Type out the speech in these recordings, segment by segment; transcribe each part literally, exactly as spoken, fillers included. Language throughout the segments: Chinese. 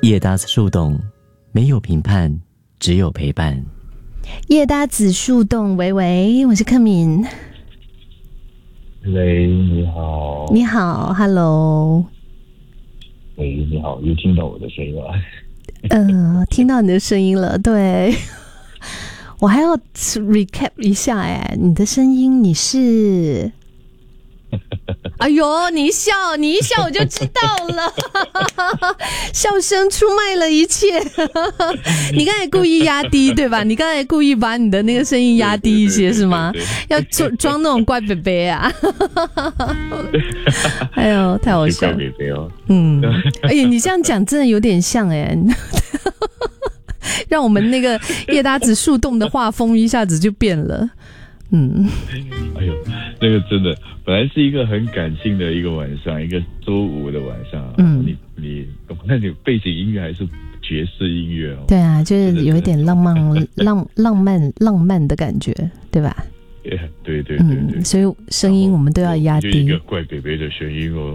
叶搭子树洞，没有评判，只有陪伴。 叶搭子树洞，喂喂，我是克敏。 喂，你好。 你好 ，Hello。 喂，你好，又听到我的声音了。 呃，听到你的声音了，对。我还要 recap 一下，哎，你的声音你是，哎呦，你一笑，你一笑我就知道了，笑声出卖了一切。你刚才故意压低对吧？你刚才故意把你的那个声音压低一些是吗？要装装那种怪贝贝啊。哎呦，太好笑了。 怪贝贝哦。 嗯，哎呀，你这样讲真的有点像哎。让我们那个叶搭子树洞的画风一下子就变了。嗯， 哎呦，那个真的本来是一个很感性的一个晚上，一个周五的晚上。嗯，你你那你背景音乐还是爵士音乐哦？ 对啊，就是有一点浪漫浪浪漫浪漫的感觉，对吧？ 对对对对对、 嗯，所以声音我们都要压低。 就一个怪北北的声音哦。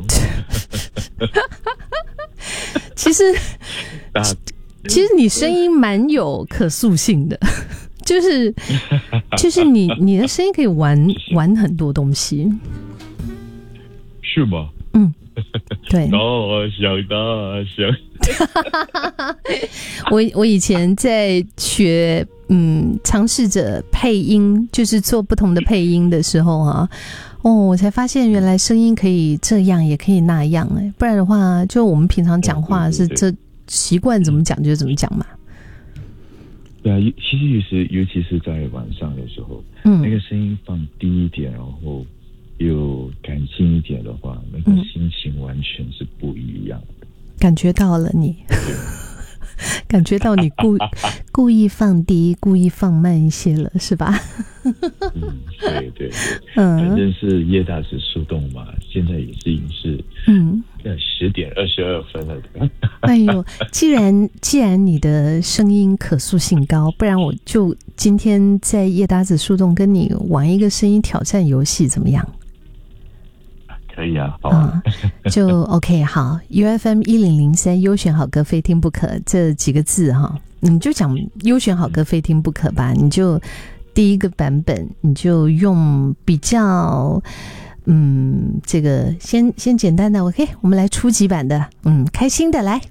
其实。其实你声音蛮有可塑性的，就是就是你你的声音可以玩玩很多东西， 是吗？ 嗯，对。 大想大想， 我我以前在学，嗯，尝试着配音，就是做不同的配音的时候啊，哦，我才发现原来声音可以这样，也可以那样，哎，不然的话，就我们平常讲话是这。习惯怎么讲就怎么讲嘛。 对啊，其实尤其尤其是在晚上的时候，嗯，那个声音放低一点，然后又感性一点的话，那个心情完全是不一样的。 感觉到了你，感觉到你故故意放低，故意放慢一些了，是吧？ 嗯，对对对，嗯，反正是叶搭子树洞嘛，现在已经是嗯，十点二十二分了。 哎呦，既然既然你的声音可塑性高，不然我就今天在叶搭子树洞跟你玩一个声音挑战游戏，怎么样？ 可以啊，好啊， 嗯、就 OK 好 ，U F M 一零零三优选好歌非听不可这几个字哈，你就讲优选好歌非听不可吧，你就第一个版本你就用比较嗯这个先先简单的 OK， 我们来初级版的，嗯，开心的来，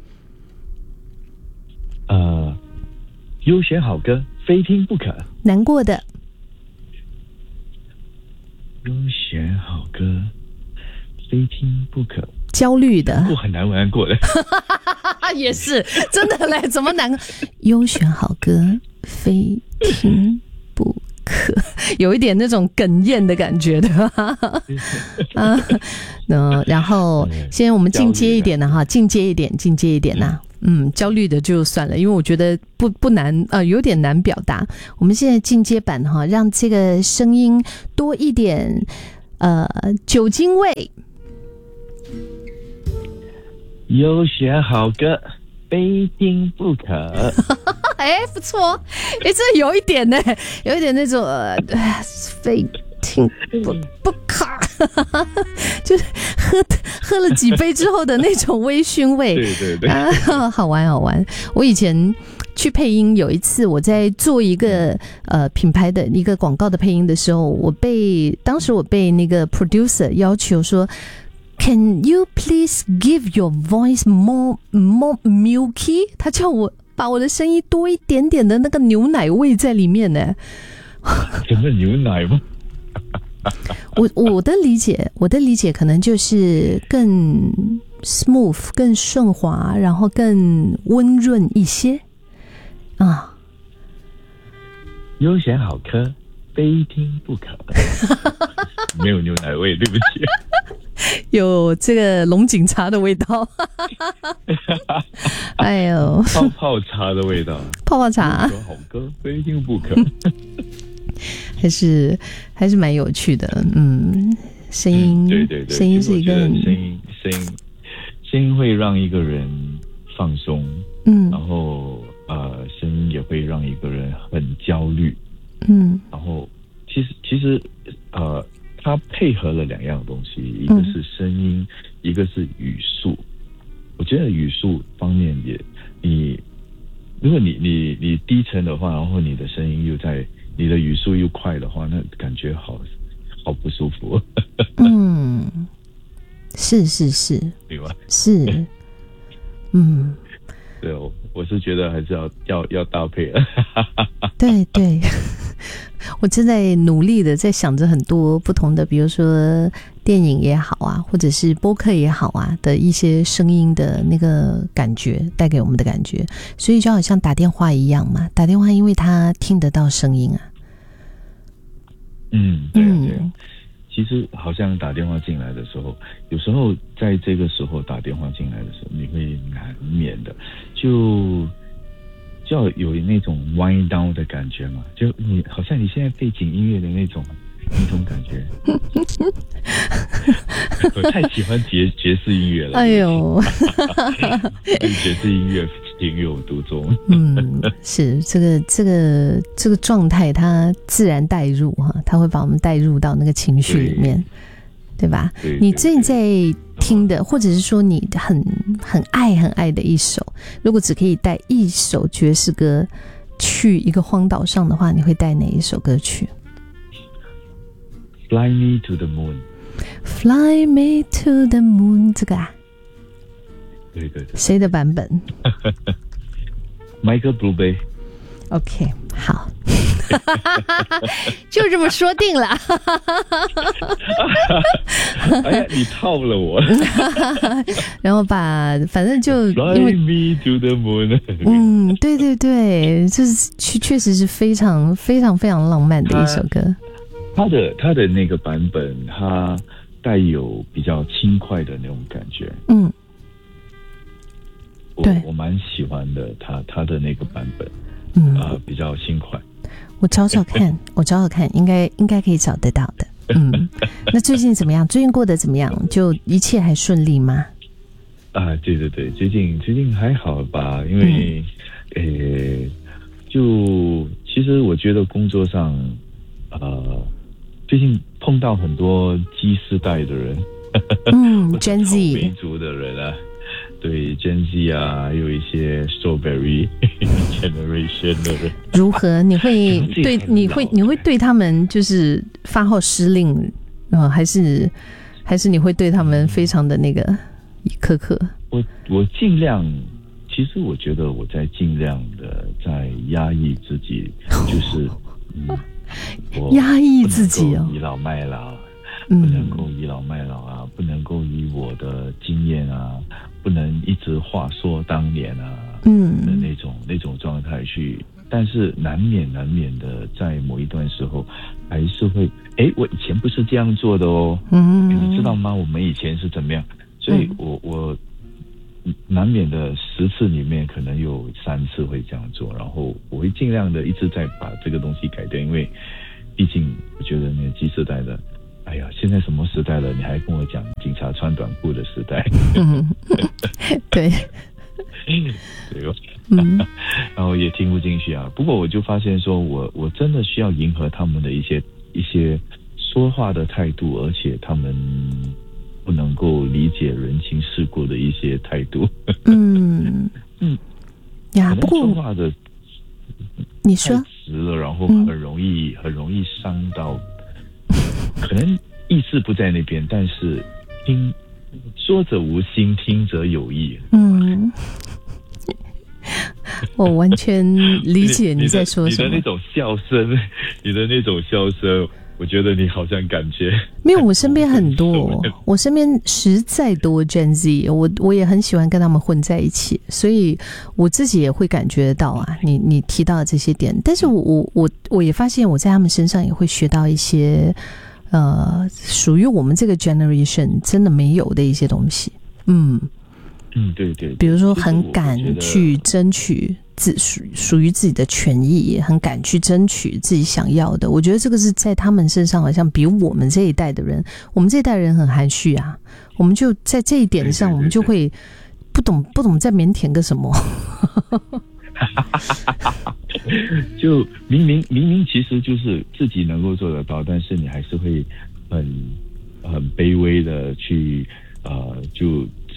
呃，优选好歌非听不可， 难过的， 优选好歌。非听不可， 焦虑的， 过很难玩过的， 也是真的嘞，怎么难？优选好歌，非听不可，有一点那种哽咽的感觉，对吧？啊，嗯，然后先我们进阶一点的哈，进阶一点，进阶一点呐。嗯，焦虑的就算了，因为我觉得不不难，呃，有点难表达。我们现在进阶版哈，让这个声音多一点，呃，酒精味。 优选好歌非听不可。 哎，不错，哎，这有一点呢，有一点那种呃，非听不不可，就是喝喝了几杯之后的那种微醺味。 对对对， 啊，好玩好玩。我以前去配音，有一次我在做一个呃品牌的一个广告的配音的时候，我被当时我被那个 producer 要求说。Can you please give your voice more more milky？ 他叫我把我的声音多一点点的那个牛奶味在里面呢。 什么牛奶吗？ 我我的理解，我的理解可能就是更 smooth、更顺滑，然后更温润一些啊。 优选好歌，非听不可。没有牛奶味，对不起。 有这个龙井茶的味道。哎呦， 泡泡茶的味道， 泡泡茶好歌非听不可。 还是还是蛮有趣的，嗯，声音，嗯、 对对对， 声音是一个声音声音声音会让一个人放松，嗯，然后呃，声音也会让一个人很焦虑，嗯，然后其实其实呃。它配合了两样东西，一个是声音，嗯、一个是语速。我觉得语速方面也，你如果你你你低沉的话，然后你的声音又在，你的语速又快的话，那感觉好好不舒服。 嗯，是是是， 对吧？ 是，嗯， 对，我我是觉得还是要要要搭配了。 对对。我正在努力的在想着很多不同的，比如说电影也好啊，或者是播客也好啊的一些声音的那个感觉带给我们的感觉，所以就好像打电话一样嘛，打电话因为他听得到声音啊。 嗯，对啊对啊。其实好像打电话进来的时候，有时候在这个时候打电话进来的时候，你会难免的就就要有那种 wind down 的感觉嘛，就你好像你现在背景音乐的那种那种感觉。我太喜欢爵爵士音乐了， 哎呦， 对爵士音乐情有独钟。 嗯，是这个这个这个状态，它自然带入哈，它会把我们带入到那个情绪里面，对, 对吧？ 对对对， 你最近在听的，或者是说你很很爱很爱的一首，如果只可以带一首爵士歌去一个荒岛上的话，你会带哪一首歌曲？ Fly me to the moon。 Fly me to the moon， 这个啊， 对对对， 谁的版本？ Michael Bublé。 OK， 好。就这么说定了。 哎呀，你套了我。 然后把反正就 Fly me to the moon。 嗯，对对对，这是确实是非常非常非常浪漫的一首歌。 他的他的那个版本，他带有比较轻快的那种感觉。 嗯， 我对， 我蛮喜欢的，他他的那个版本， 嗯， 呃，比较轻快。 我找找看，我找找看，应该应该可以找得到的。嗯，那最近怎么样？最近过得怎么样？就一切还顺利吗？ 啊，对对对，最近最近还好吧，因为，呃、嗯，就其实我觉得工作上，呃，最近碰到很多 G 世代的人， 嗯，Gen Z 民族的人啊。对 Gen Z 啊，还有一些 Strawberry Generation 的人， 如何？你会对你会你会对他们就是发号施令，呃，还是还是你会对他们非常的那个苛刻？ 我我尽量，其实我觉得我在尽量的在压抑自己，就是嗯，我压抑自己哦， 倚老卖老。不能够倚老卖老啊，不能够以我的经验啊，不能一直话说当年啊，嗯的那种那种状态去，但是难免难免的在某一段时候还是会，哎，我以前不是这样做的哦，嗯，你知道吗？我们以前是怎么样？所以我我难免的十次里面可能有三次会这样做，然后我会尽量的一直在把这个东西改掉，因为毕竟我觉得那个 G 世代的。哎呀，现在什么时代了？你还跟我讲警察穿短裤的时代？ 嗯，对， 对吧？嗯，然后也听不进去啊。不过我就发现说我我真的需要迎合他们的一些一些说话的态度，而且他们不能够理解人情世故的一些态度。嗯嗯呀，不过说话的你说太直了，然后很容易、嗯、很容易伤到。可能意思不在那边，但是听说者无心，听者有意。嗯， 我完全理解你在说什么。 你的, 你的那种笑声，你的那种笑声，我觉得你好像感觉没有。我身边很多，我身边实在多 Gen Z， 我我也很喜欢跟他们混在一起，所以我自己也会感觉到啊，你你提到的这些点，但是我我我我也发现我在他们身上也会学到一些。呃，属于我们这个 generation 真的没有的一些东西，嗯嗯，对 对, 对， 比如说很敢去争取自属属于自己的权益，很敢去争取自己想要的。我觉得这个是在他们身上好像比我们这一代的人，我们这一代人很含蓄啊，我们就在这一点上，我们就会不懂不懂再腼腆个什么。 就明明明明其实就是自己能够做得到，但是你还是会很很卑微的去呃，就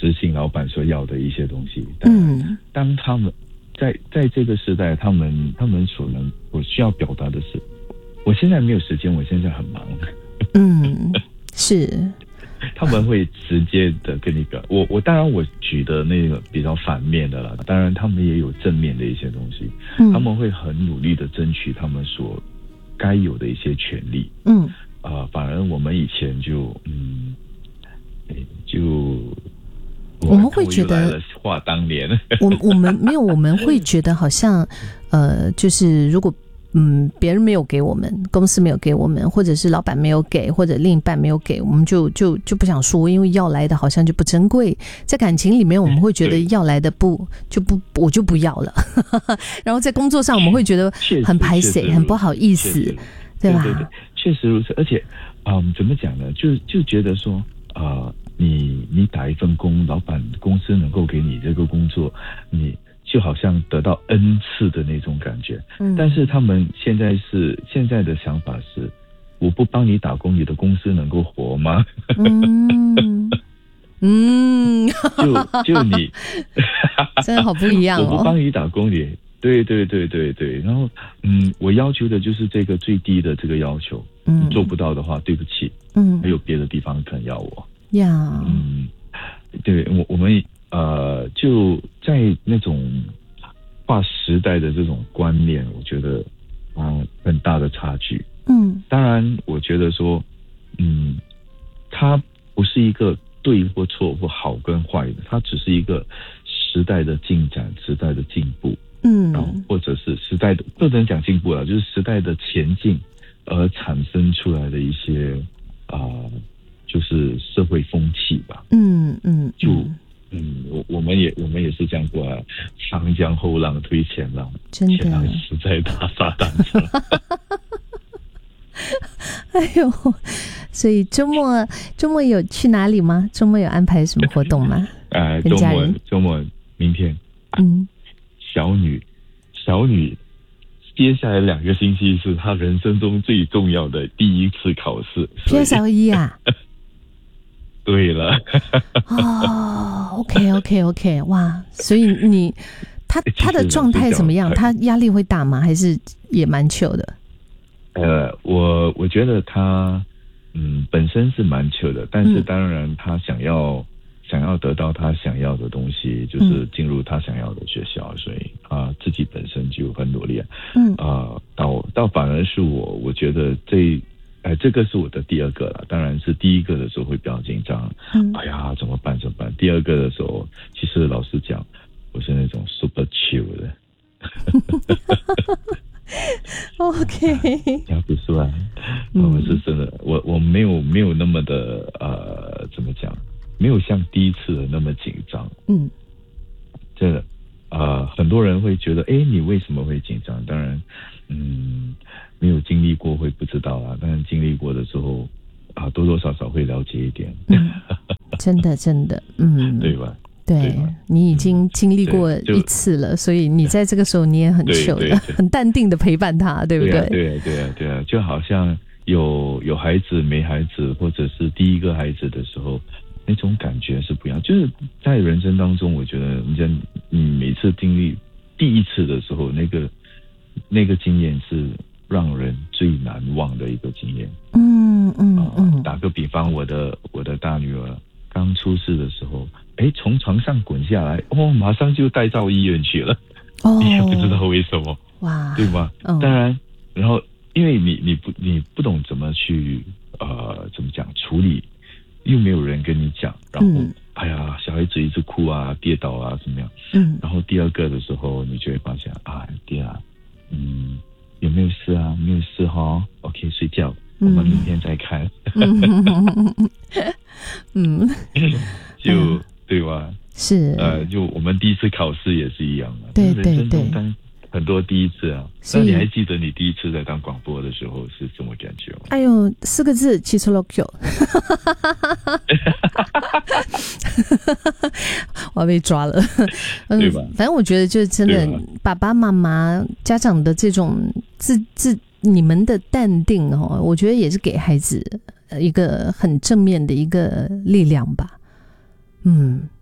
执行老板所要的一些东西。嗯，当他们在在这个时代，他们他们所能我需要表达的是，我现在没有时间，我现在很忙。 嗯，是。 他们会直接的跟你表，我我当然我举的那个比较反面的了，当然他们也有正面的一些东西，嗯、他们会很努力的争取他们所该有的一些权利。嗯，啊、呃，反而我们以前就嗯，就我们会觉得话当年， 我我们没有，我们会觉得好像呃，就是如果。嗯，别人没有给我们，公司没有给我们，或者是老板没有给，或者另一半没有给，我们就就就不想说，因为要来的好像就不珍贵。在感情里面，我们会觉得要来的不就不我就不要了。然后在工作上，我们会觉得很排斥，很不好意思，对吧？ 对对对，确实如此。而且，嗯，怎么讲呢？就就觉得说，呃，你你打一份工，老板公司能够给你这个工作，你。就好像得到恩赐的那种感觉，嗯，但是他们现在是现在的想法是，我不帮你打工，你的公司能够活吗？嗯嗯，就就你， 真的好不一样哦！ 我不帮你打工，你对对对对对，然后嗯，我要求的就是这个最低的这个要求，嗯，你做不到的话，对不起，嗯，还有别的地方可能要我呀， 嗯，对我我们。呃，就在那种划时代的这种观念，我觉得啊、呃、很大的差距。嗯，当然，我觉得说，嗯，它不是一个对或错或好跟坏的，它只是一个时代的进展、时代的进步。嗯，然后或者是时代的不能讲进步了，就是时代的前进而产生出来的一些啊、呃，就是社会风气吧。嗯嗯，就。嗯，我我们也我们也是这样过来，长江后浪推前浪， 真的， 前浪实在打沙单车。 哎呦，所以周末周末有去哪里吗？周末有安排什么活动吗？ 呃，周末周末明天，嗯，小女小女接下来两个星期是她人生中最重要的第一次考试 ，P S L E 啊。 对了， 哦 ，OK OK OK， 哇，所以你他他的状态怎么样？他压力会大吗？还是也蛮糗的？ 呃，我我觉得他嗯本身是蛮糗的，但是当然他想要、嗯、想要得到他想要的东西，就是进入他想要的学校，所以啊自己本身就很努力啊。嗯啊，到到反而是我，我觉得这。哎，这个是我的第二个了，当然是第一个的时候会比较紧张，嗯，哎呀，怎么办怎么办？第二个的时候，其实老实讲，我是那种 super chill 的。 OK， 要不是啊，我是真的，我我没有没有那么的呃，怎么讲？没有像第一次的那么紧张。嗯，真的，呃，很多人会觉得，哎，你为什么会紧张？当然，嗯。没有经历过会不知道啊，但是经历过的时候啊，多多少少会了解一点。 嗯、真的，真的，嗯， 对吧？ 对，对你已经经历过一次了，所以你在这个时候你也很糗的，很淡定的陪伴他，对不对？ 对啊，对啊，对啊，就好像有有孩子没孩子，或者是第一个孩子的时候，那种感觉是不一样。就是在人生当中，我觉得你在你每次经历第一次的时候，那个那个经验是。让人最难忘的一个经验。嗯嗯嗯、呃。打个比方，我的我的大女儿刚出世的时候，哎，从床上滚下来，哦，马上就带到医院去了。哦。你也不知道为什么。哇。对吗？嗯。当然，然后因为你你不你不懂怎么去呃怎么讲处理，又没有人跟你讲，然后、嗯、哎呀，小孩子一直哭啊，跌倒啊，怎么样？嗯。然后第二个的时候，你就会发现啊，爹啊，嗯。有没有事啊？没有事哈 ，OK， 睡觉，我们明天再看。嗯，就、嗯、对吧？ 是， 呃，就我们第一次考试也是一样的， 对对对， 很多第一次啊。那你还记得你第一次在当广播的时候是什么感觉吗？ 哎呦，四个字，起初落脚。我要被抓了， 对吧？ 反正我觉得就是真的，爸爸妈妈、家长的这种自自你们的淡定哦，我觉得也是给孩子一个很正面的一个力量吧。嗯，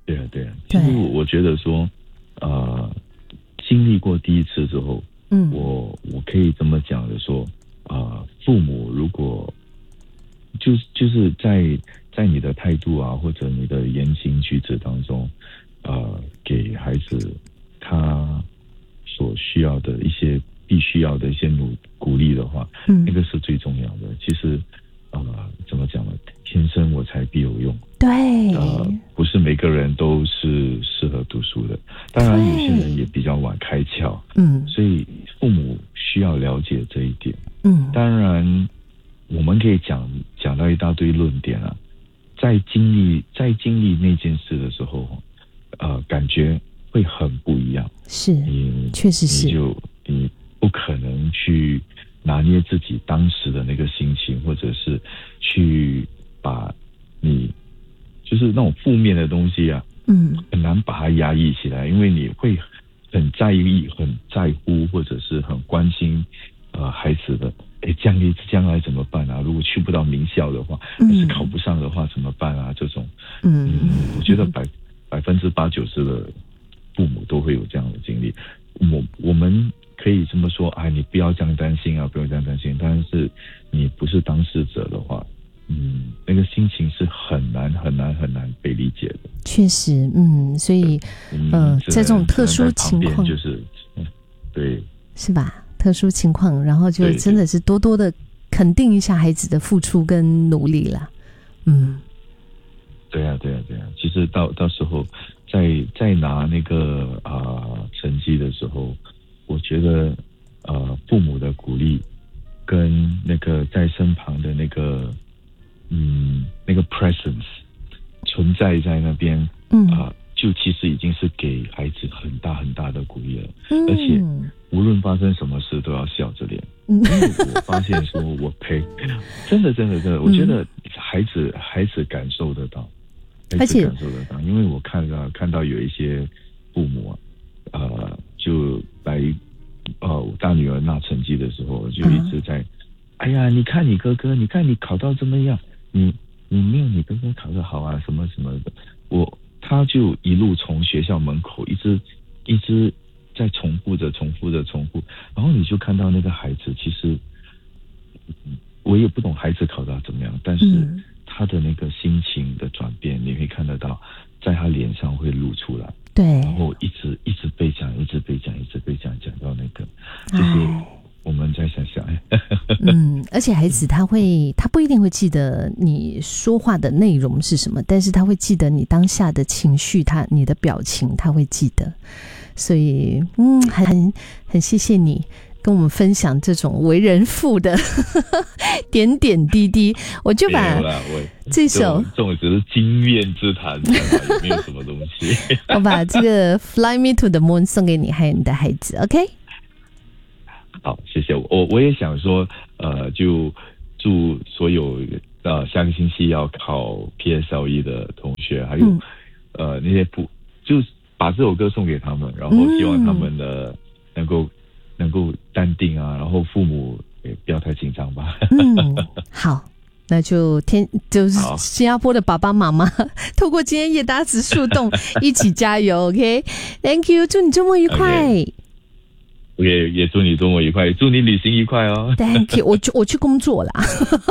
对啊，对啊。其实我觉得说，呃，经历过第一次之后，嗯，我我可以这么讲的说，呃，父母如果就就是在在你的态度啊，或者你的言行举止当中，呃，给孩子他所需要的一些必须要的一些努鼓励的话，嗯，那个是最重要的。其实，呃，怎么讲呢？天生我材必有用。 对， 呃，不是每个人都是适合读书的，当然有些人也比较晚开窍，嗯，所以父母需要了解这一点，嗯，当然我们可以讲讲到一大堆论点啊，在经历在经历那件事的时候，呃，感觉会很不一样， 是，确实是， 你就你不可能去拿捏自己当时的那个心情，或者是去把你就是那种负面的东西啊，嗯，很难把它压抑起来，因为你会很在意、很在乎，或者是很关心呃孩子的，哎，将来将来怎么办啊？如果去不到名校的话，但是考不上的话怎么办啊？这种，嗯，嗯我觉得百百分之八九十的父母都会有这样的经历。我我们可以这么说，哎，你不要这样担心啊，不要这样担心。但是你不是当事者的话，嗯，那个心情是很难很难很难被理解的。 确实，嗯，所以，嗯、呃，在这种特殊情况， 就是，嗯，对， 是吧？特殊情况，然后就真的是多多的肯定一下孩子的付出跟努力啦。嗯， 对啊，对啊，对啊。其实到到时候在在拿那个啊、呃、成绩的时候，我觉得呃父母的鼓励跟那个在身旁的那个。嗯，那个 presence 存在在那边，嗯啊、呃，就其实已经是给孩子很大很大的鼓励了。嗯，而且无论发生什么事都要笑着脸。嗯，因为我发现说，我陪，真的真的真的，我觉得孩子、嗯、孩子感受得到，孩子感受得到，因为我看到看到有一些父母啊，呃，就来呃我大女儿拿成绩的时候，就一直在，嗯、哎呀，你看你哥哥，你看你考到这么样。你你没有你哥哥考得好啊，什么什么的，我他就一路从学校门口一直一直在重复着重复着重复，然后你就看到那个孩子，其实我也不懂孩子考得怎么样，但是他的那个心情的转变，你会看得到，在他脸上会露出来， 对， 然后一直一直被讲，一直被讲，一直被讲，讲到那个就是。我们再想想， 嗯，而且孩子他会，他不一定会记得你说话的内容是什么，但是他会记得你当下的情绪，他你的表情他会记得，所以，嗯，很很谢谢你跟我们分享这种为人父的点点滴滴，我就把这首这种只是经验之谈，也没有什么东西。 我把这个 Fly Me to the Moon 送给你，还有你的孩子 ，OK？ 好，谢谢我，我也想说，呃，就祝所有呃下个星期要考 P S L E 的同学，还有、嗯、呃那些不，就把这首歌送给他们，然后希望他们的能够、嗯、能够淡定啊，然后父母也不要太紧张吧。 嗯，好，那就天就是新加坡的爸爸妈妈，透过今天叶达子树洞一起加油 ，OK？Thank you， 祝你周末愉快。Okay. 也也祝你周末愉快，祝你旅行愉快哦。 Thank you， 我去我去工作啦。